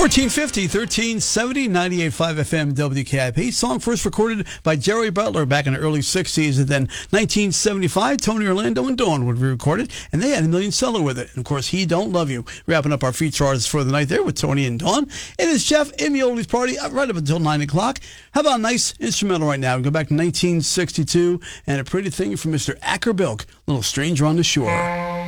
1450, 1370, 98.5 FM WKIP. Song first recorded by Jerry Butler back in the early 60s, and then 1975, Tony Orlando and Dawn would be recorded, and they had a million seller with it. And of course, He Don't Love You. Wrapping up our feature artists for the night there with Tony and Dawn. It is Jeff in the Oldies Party right up until 9 o'clock. How about a nice instrumental right now? We go back to 1962 and a pretty thing from Mr. Acker Bilk, Little Stranger on the Shore.